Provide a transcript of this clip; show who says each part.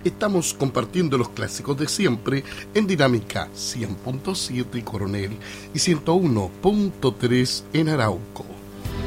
Speaker 1: estamos compartiendo los clásicos de siempre en Dinámica 100.7 Coronel y 101.3 en Arauco.